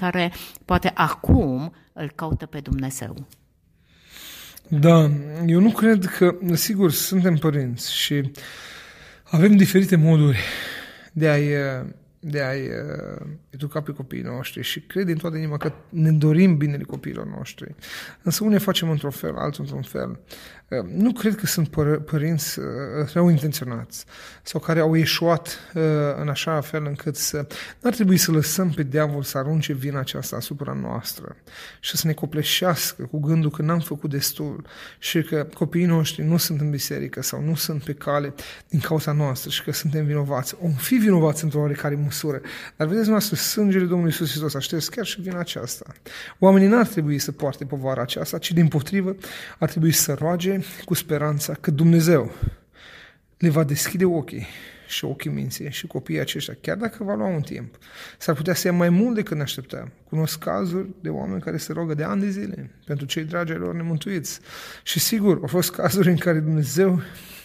care poate acum îl caută pe Dumnezeu. Da, eu nu cred că, sigur, suntem părinți și avem diferite moduri de a-i educa pe copiii noștri și cred din toată inima că ne dorim binele copiilor noștri. Însă unii facem într-un fel, alții într-un fel. Nu cred că sunt părinți rău intenționați sau care au ieșuat în așa fel încât n-ar trebui să lăsăm pe diavol să arunce vina aceasta asupra noastră și să ne copleșească cu gândul că n-am făcut destul și că copiii noștri nu sunt în biserică sau nu sunt pe cale din cauza noastră și că suntem vinovați. Om fi vinovați într-o oarecare măsură. Dar vedeți noastră, sângele Domnului Iisus Hristos a șters chiar și vina aceasta. Oamenii n-ar trebui să poarte povara aceasta, ci dimpotrivă ar trebui să roage cu speranța că Dumnezeu le va deschide ochii și ochii minții și copiii aceștia, chiar dacă va lua un timp. S-ar putea să ia mai mult decât ne așteptăm. Cunosc cazuri de oameni care se roagă de ani de zile pentru cei dragi ai lor nemântuiți. Și sigur, au fost cazuri în care Dumnezeu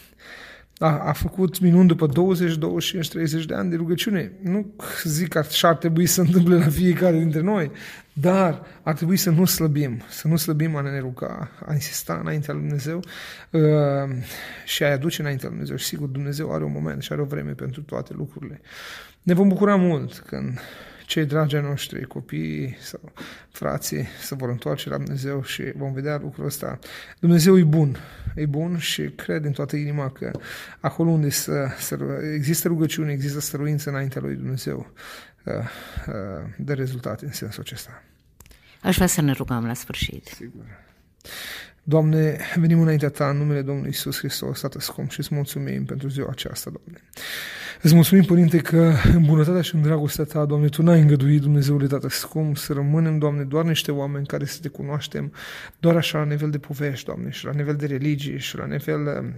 a făcut minuni după 20, 25, 30 de ani de rugăciune. Nu zic că așa ar trebui să întâmple la fiecare dintre noi, dar ar trebui să nu slăbim a ne ruga, a insista înaintea lui Dumnezeu și a-i aduce înaintea lui Dumnezeu. Și sigur, Dumnezeu are un moment și are o vreme pentru toate lucrurile. Ne vom bucura mult când cei dragi ai noștri, copiii sau frații, se vor întoarce la Dumnezeu și vom vedea lucrul ăsta. Dumnezeu e bun și cred din toată inima că acolo unde există rugăciune, există stăruință înaintea lui Dumnezeu, dă rezultate în sensul acesta. Aș vrea să ne rugăm la sfârșit. Sigur. Doamne, venim înaintea Ta în numele Domnului Iisus Hristos, Tată scump, și îți mulțumim pentru ziua aceasta, Doamne. Îți mulțumim, Părinte, că în bunătatea și în dragostea Ta, Doamne, Tu n-ai îngăduit, Dumnezeule, Tată scump, să rămânem, Doamne, doar niște oameni care să Te cunoaștem doar așa la nivel de povești, Doamne, și la nivel de religie și la nivel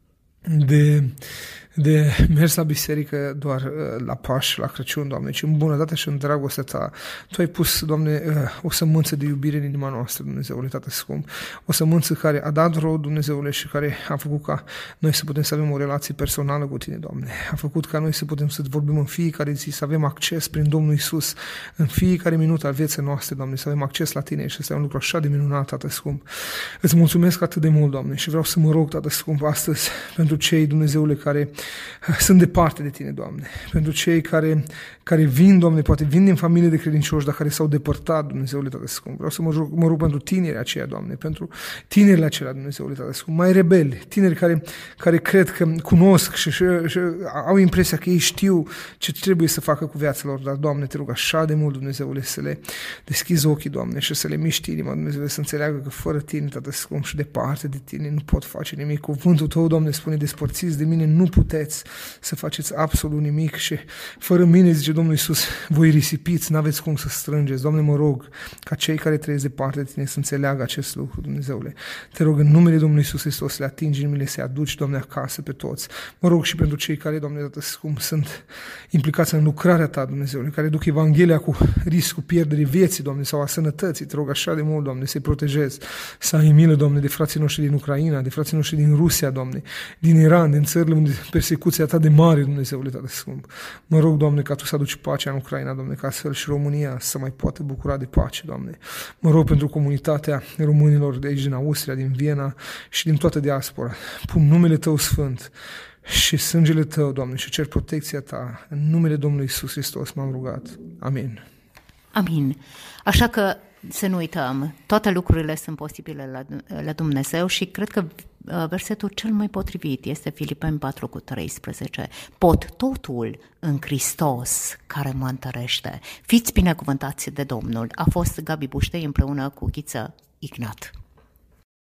de mers la biserică doar la Paști, la Crăciun, Doamne, ci în bunătatea și în dragostea Ta. Tu ai pus, Doamne, o sămânță de iubire în inima noastră, Dumnezeule, Tată scump, o sămânță care a dat rod, Dumnezeule, și care a făcut ca noi să putem să avem o relație personală cu Tine, Doamne. A făcut ca noi să putem să vorbim în fiecare zi, să avem acces prin Domnul Iisus în fiecare minut al vieții noastre, Doamne, să avem acces la Tine și să un lucru așa de minunat, Tată scump. Îți mulțumesc atât de mult, Doamne, și vreau să mă rog, Tată scump, astăzi pentru cei, Dumnezeule, care sunt departe de Tine, Doamne. Pentru cei care vin, Doamne, poate vin din familie de credincioși, dar care s-au depărtat, Dumnezeule, Tată scump. Vreau să mă rog pentru tinerii aceia, Doamne, pentru tinerii acelea, Dumnezeule, Tată scump, mai rebeli, tineri care cred că cunosc și au impresia că ei știu ce trebuie să facă cu viața lor, dar, Doamne, Te rog așa de mult, Dumnezeule, să le deschizi ochii, Doamne, și să le miști inima, Dumnezeule, să înțeleagă că fără Tine, Tată scump, și departe de Tine nu pot face nimic. Cuvântul Tău, Doamne, spune, despărțiți de mine nu puteți să faceți absolut nimic și fără mine, zice Domnul Iisus, voi risipiți, n-aveți cum să strângeți. Doamne, mă rog ca cei care trăiesc departe de Tine să înțeleagă acest lucru, Dumnezeule. Te rog în numele Domnului Iisus Hristos să le atingi inimile, să-i aduci, Doamne, acasă pe toți. Mă rog și pentru cei care, Doamne, Tată scump, sunt implicați în lucrarea Ta, Dumnezeule, care duc Evanghelia cu riscul pierderii vieții, Doamne, sau a sănătății. Te rog așa de mult, Doamne, să-i protejezi, să ai milă, Doamne, de frații noștri din Ucraina, de frații noștri din Rusia, Doamne, din Iran, din țările unde persecuția Ta de mare, Dumnezeule, Tată scump. Mă rog, Doamne, ca Tu să aduci pacea în Ucraina, Doamne, ca astfel și România să mai poată bucura de pace, Doamne. Mă rog pentru comunitatea românilor de aici, din Austria, din Viena și din toată diaspora. Pun numele Tău sfânt și sângele Tău, Doamne, și cer protecția Ta. În numele Domnului Iisus Hristos m-am rugat. Amin. Amin. Așa că să nu uităm, toate lucrurile sunt posibile la Dumnezeu și cred că versetul cel mai potrivit este Filipeni 4:13. Pot totul în Hristos care mă întărește. Fiți binecuvântați de Domnul. A fost Gabi Buștei împreună cu Ghiță Ignat.